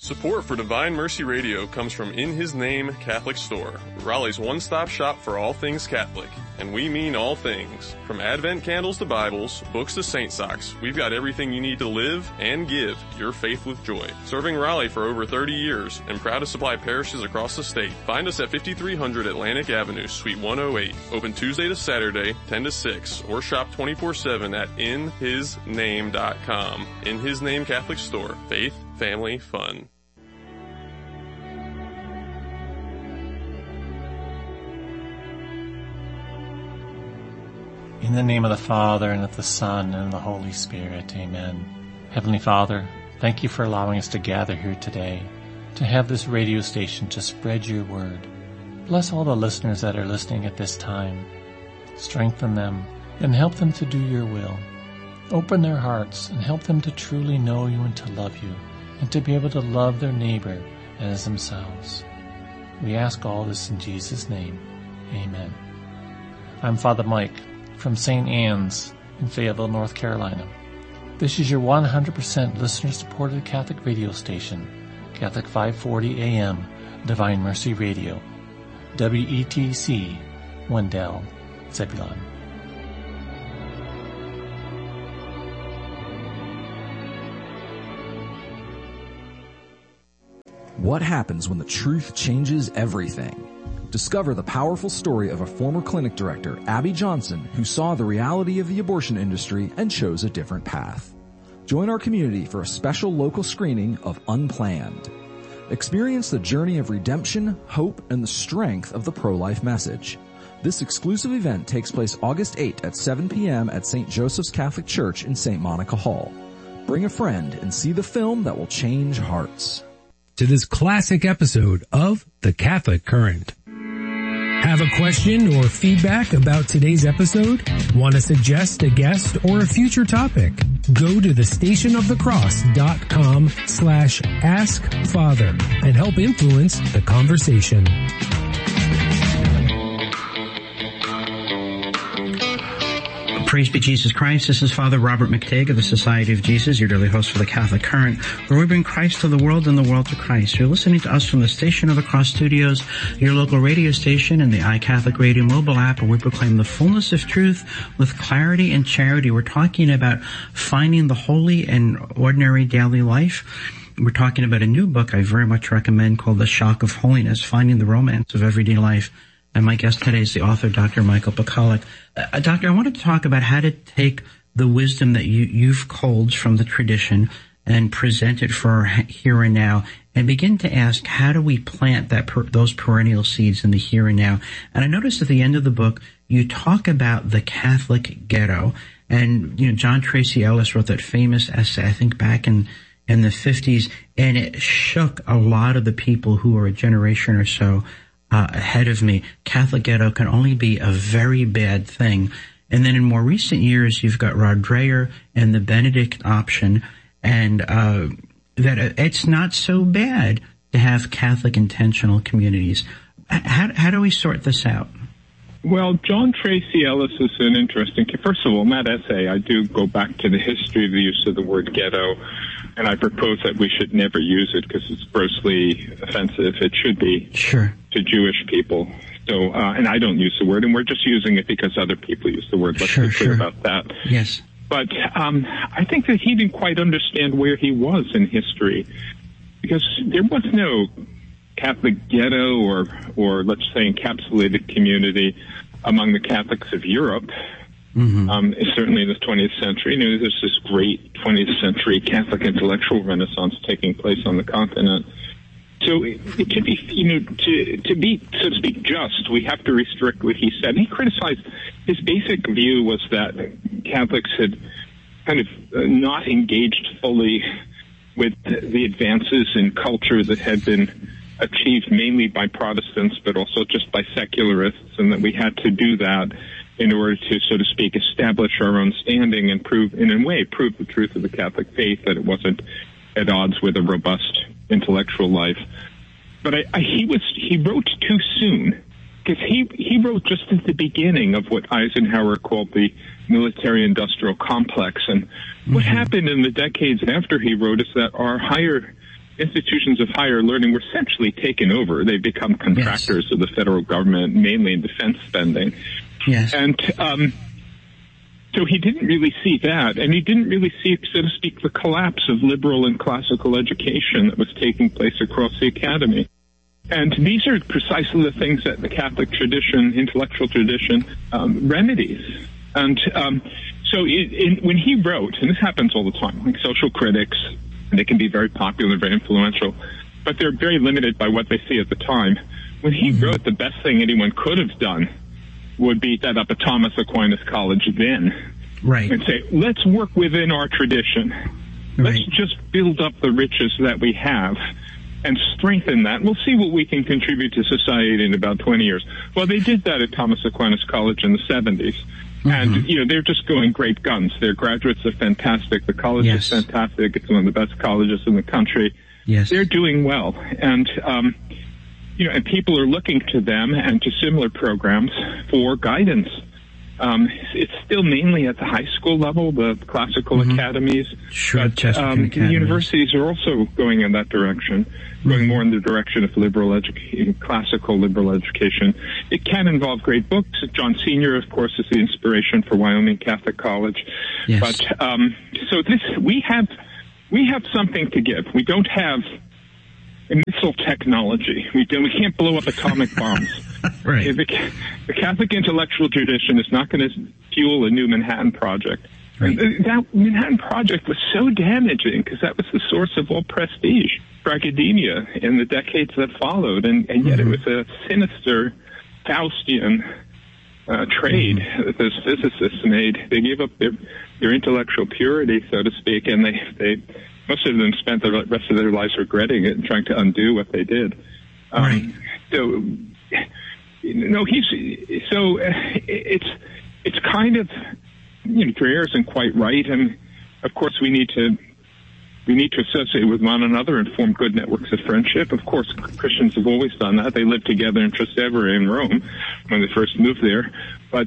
Support for Divine Mercy Radio comes from In His Name Catholic Store, Raleigh's one-stop shop for all things Catholic. And we mean all things. From Advent candles to Bibles, books to Saint socks, we've got everything you need to live and give your faith with joy. Serving Raleigh for over 30 years and proud to supply parishes across the state. Find us at 5300 Atlantic Avenue, Suite 108. Open Tuesday to Saturday, 10 to 6, or shop 24/7 at inhisname.com. In His Name Catholic Store. Faith, family, fun. In the name of the Father, and of the Son, and of the Holy Spirit, amen. Heavenly Father, thank you for allowing us to gather here today, to have this radio station to spread your word. Bless all the listeners that are listening at this time. Strengthen them, and help them to do your will. Open their hearts, and help them to truly know you and to love you, and to be able to love their neighbor as themselves. We ask all this in Jesus' name. Amen. I'm Father Mike from St. Anne's in Fayetteville, North Carolina. This is your 100% listener-supported Catholic radio station, Catholic 540 AM, Divine Mercy Radio, WETC, Wendell, Zebulon. What happens when the truth changes everything? Discover the powerful story of a former clinic director, Abby Johnson, who saw the reality of the abortion industry and chose a different path. Join our community for a special local screening of Unplanned. Experience the journey of redemption, hope, and the strength of the pro-life message. This exclusive event takes place August 8 at 7 p.m. at St. Joseph's Catholic Church in St. Monica Hall. Bring a friend and see the film that will change hearts. To this classic episode of The Catholic Current. Have a question or feedback about today's episode? Want to suggest a guest or a future topic? Go to thestationofthecross.com/askfather and help influence the conversation. Praise be Jesus Christ. This is Father Robert McTague of the Society of Jesus, your daily host for the Catholic Current, where we bring Christ to the world and the world to Christ. You're listening to us from the Station of the Cross Studios, your local radio station, and the iCatholic Radio mobile app, where we proclaim the fullness of truth with clarity and charity. We're talking about finding the holy and ordinary daily life. We're talking about a new book I very much recommend called The Shock of Holiness, Finding the Romance of Everyday Life. And my guest today is the author, Dr. Michael Pacalic. Doctor, I wanted to talk about how to take the wisdom that you've culled from the tradition and present it for here and now, and begin to ask, how do we plant those perennial seeds in the here and now? And I noticed at the end of the book, you talk about the Catholic ghetto. And, John Tracy Ellis wrote that famous essay, I think back in the 50s, and it shook a lot of the people who were a generation or so ahead of me. Catholic ghetto can only be a very bad thing. And then in more recent years, you've got Rod Dreher and the Benedict option, and that it's not so bad to have Catholic intentional communities. How do we sort this out? Well, John Tracy Ellis is an interesting. First of all, in that essay, I do go back to the history of the use of the word ghetto, and I propose that we should never use it because it's grossly offensive. It should be to Jewish people. So, and I don't use the word, and we're just using it because other people use the word. Let's be clear about that. Yes. But I think that he didn't quite understand where he was in history, because there was no Catholic ghetto or let's say encapsulated community among the Catholics of Europe. Certainly in the 20th century. There's this great 20th century Catholic intellectual renaissance taking place on the continent. So to be, to be, so to speak, just, we have to restrict what he said. And he criticized, his basic view was that Catholics had kind of not engaged fully with the advances in culture that had been achieved mainly by Protestants, but also just by secularists, and that we had to do that in order to, so to speak, establish our own standing and prove the truth of the Catholic faith, that it wasn't at odds with a robust intellectual life. But he wrote too soon, because he wrote just at the beginning of what Eisenhower called the military-industrial complex. And what happened in the decades after he wrote is that our higher institutions of higher learning were essentially taken over. They become contractors of the federal government, mainly in defense spending. Yes. And so he didn't really see that, and he didn't really see, so to speak, the collapse of liberal and classical education that was taking place across the academy. And these are precisely the things that the Catholic tradition, intellectual tradition, remedies. And so when he wrote, and this happens all the time, like social critics, and they can be very popular, very influential, but they're very limited by what they see at the time. When he wrote, the best thing anyone could have done would be set up a Thomas Aquinas College then. Right. And say, let's work within our tradition. Let's just build up the riches that we have and strengthen that. We'll see what we can contribute to society in about 20 years. Well, they did that at Thomas Aquinas College in the 70s. And, they're just going great guns. Their graduates are fantastic. The college is fantastic. It's one of the best colleges in the country. Yes. They're doing well. And, and people are looking to them and to similar programs for guidance. It's still mainly at the high school level, the classical academies. Sure, but the universities are also going in that direction, going more in the direction of liberal education, classical liberal education. It can involve great books. John Senior, of course, is the inspiration for Wyoming Catholic College. Yes. But so we have something to give. We don't have missile technology. We can't blow up atomic bombs. Right. The Catholic intellectual tradition is not going to fuel a new Manhattan Project. Right. And that Manhattan Project was so damaging because that was the source of all prestige for academia in the decades that followed, and yet it was a sinister Faustian trade that those physicists made. They gave up their intellectual purity, so to speak, and they most of them spent the rest of their lives regretting it and trying to undo what they did. So, it's kind of, Dreher isn't quite right, and of course we need to associate with one another and form good networks of friendship. Of course, Christians have always done that. They lived together in Trastevere in Rome when they first moved there, but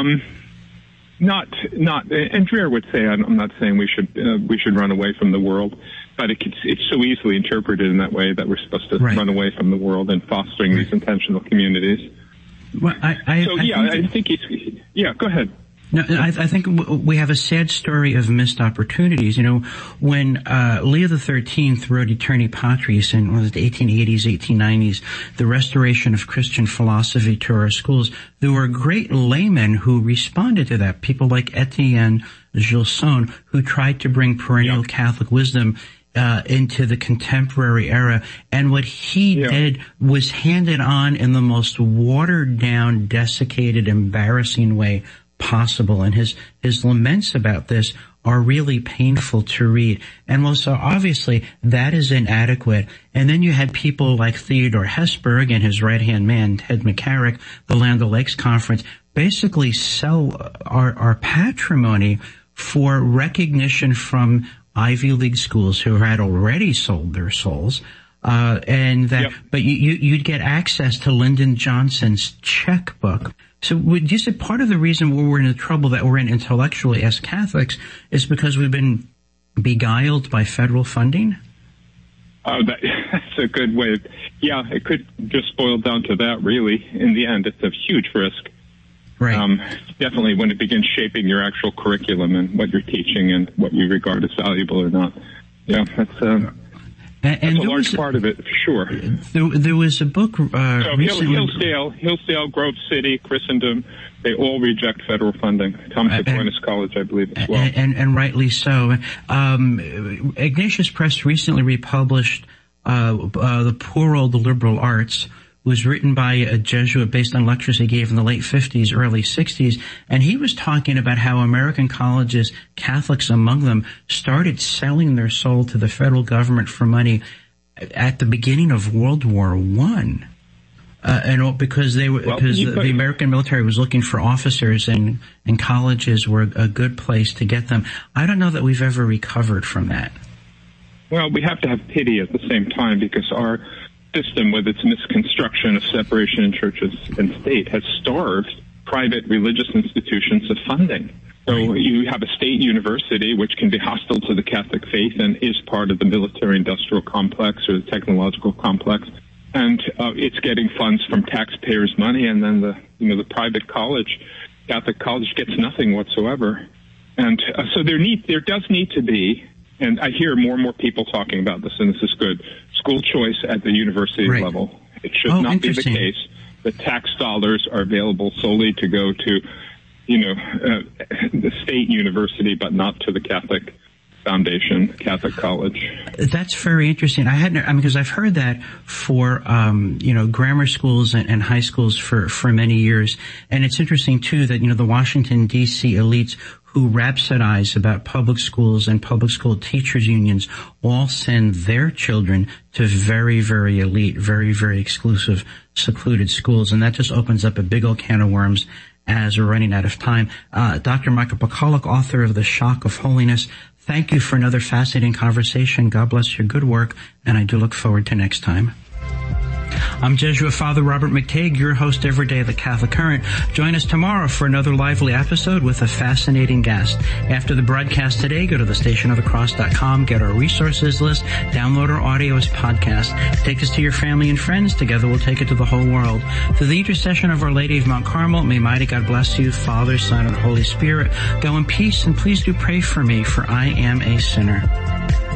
not. And Dreher would say, I'm not saying we should run away from the world, but it's so easily interpreted in that way that we're supposed to run away from the world and fostering these intentional communities. Well, I think go ahead. No, I think we have a sad story of missed opportunities. When Leo XIII wrote Aeterni Patris in the 1880s, 1890s, the restoration of Christian philosophy to our schools, there were great laymen who responded to that. People like Etienne Gilson, who tried to bring perennial Catholic wisdom into the contemporary era. And what he did was hand it on in the most watered down, desiccated, embarrassing way possible. And his laments about this are really painful to read. And so obviously that is inadequate. And then you had people like Theodore Hesburgh and his right-hand man, Ted McCarrick, the Land O'Lakes Conference, basically sell our patrimony for recognition from Ivy League schools who had already sold their souls. But you'd get access to Lyndon Johnson's checkbook. So would you say part of the reason we're in the trouble that we're in intellectually as Catholics is because we've been beguiled by federal funding? That's a good way. It could just boil down to that, really. In the end, it's a huge risk. Right. Definitely when it begins shaping your actual curriculum and what you're teaching and what you regard as valuable or not. Yeah, that's a large part of it, for sure. There was a book recently. Hillsdale, Grove City, Christendom, they all reject federal funding. Thomas Aquinas College, I believe, as well. And rightly so. Ignatius Press recently republished The Poor Old Liberal Arts. Was written by a Jesuit based on lectures he gave in the late 50s, early 60s, and he was talking about how American colleges, Catholics among them, started selling their soul to the federal government for money at the beginning of World War I. Because the American military was looking for officers, and colleges were a good place to get them. I don't know that we've ever recovered from that. Well, we have to have pity at the same time, because our system, with its misconstruction of separation in churches and state, has starved private religious institutions of funding. So you have a state university, which can be hostile to the Catholic faith and is part of the military-industrial complex or the technological complex. And it's getting funds from taxpayers' money, and then the private college, Catholic college, gets nothing whatsoever. And so there does need to be, and I hear more and more people talking about this, and this is good, school choice at the university level. It should not be the case that tax dollars are available solely to go to, the state university, but not to the Catholic Foundation, Catholic college. That's very interesting. Because I've heard that for, grammar schools and high schools for many years. And it's interesting too that, the Washington DC elites who rhapsodize about public schools and public school teachers unions all send their children to very, very elite, very, very exclusive, secluded schools. And that just opens up a big old can of worms as we're running out of time. Dr. Michael Pawlak, author of The Shock of Holiness, thank you for another fascinating conversation. God bless your good work, and I do look forward to next time. I'm Jesuit Father Robert McTague, your host every day of the Catholic Current. Join us tomorrow for another lively episode with a fascinating guest. After the broadcast today, go to thestationofthecross.com, get our resources list, download our audio as podcast, take us to your family and friends. Together we'll take it to the whole world. Through the intercession of Our Lady of Mount Carmel, may mighty God bless you, Father, Son, and Holy Spirit. Go in peace, and please do pray for me, for I am a sinner.